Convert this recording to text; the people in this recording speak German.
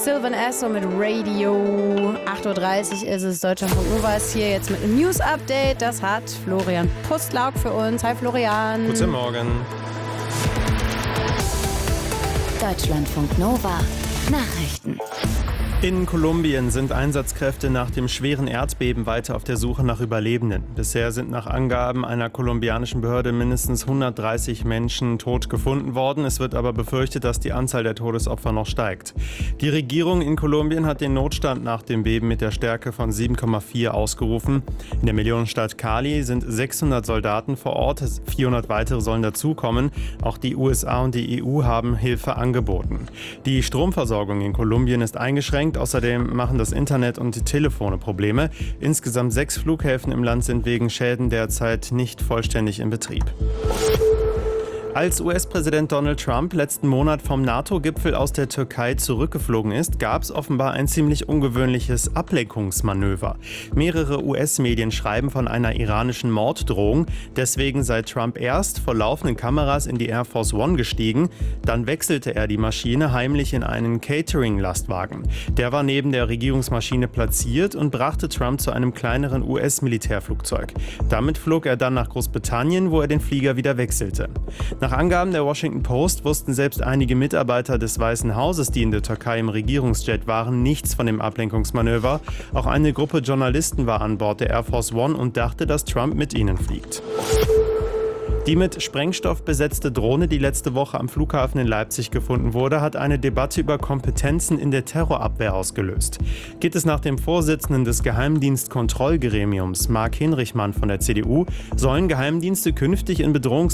Sylvan Esso mit Radio. 8.30 Uhr ist es. Deutschlandfunk Nova ist hier jetzt mit einem News-Update. Das hat Florian Pustlauk für uns. Hi Florian. Guten Morgen. Deutschlandfunk Nova Nachrichten. In Kolumbien sind Einsatzkräfte nach dem schweren Erdbeben weiter auf der Suche nach Überlebenden. Bisher sind nach Angaben einer kolumbianischen Behörde mindestens 130 Menschen tot gefunden worden. Es wird aber befürchtet, dass die Anzahl der Todesopfer noch steigt. Die Regierung in Kolumbien hat den Notstand nach dem Beben mit der Stärke von 7,4 ausgerufen. In der Millionenstadt Cali sind 600 Soldaten vor Ort. 400 weitere sollen dazukommen. Auch die USA und die EU haben Hilfe angeboten. Die Stromversorgung in Kolumbien ist eingeschränkt. Außerdem machen das Internet und die Telefone Probleme. Insgesamt 6 Flughäfen im Land sind wegen Schäden derzeit nicht vollständig in Betrieb. Als US-Präsident Donald Trump letzten Monat vom NATO-Gipfel aus der Türkei zurückgeflogen ist, gab es offenbar ein ziemlich ungewöhnliches Ablenkungsmanöver. Mehrere US-Medien schreiben von einer iranischen Morddrohung. Deswegen sei Trump erst vor laufenden Kameras in die Air Force One gestiegen. Dann wechselte er die Maschine heimlich in einen Catering-Lastwagen. Der war neben der Regierungsmaschine platziert und brachte Trump zu einem kleineren US-Militärflugzeug. Damit flog er dann nach Großbritannien, wo er den Flieger wieder wechselte. Nach Angaben der Washington Post wussten selbst einige Mitarbeiter des Weißen Hauses, die in der Türkei im Regierungsjet waren, nichts von dem Ablenkungsmanöver. Auch eine Gruppe Journalisten war an Bord der Air Force One und dachte, dass Trump mit ihnen fliegt. Die mit Sprengstoff besetzte Drohne, die letzte Woche am Flughafen in Leipzig gefunden wurde, hat eine Debatte über Kompetenzen in der Terrorabwehr ausgelöst. Geht es nach dem Vorsitzenden des Geheimdienstkontrollgremiums, Marc Hinrichmann von der CDU, sollen Geheimdienste künftig in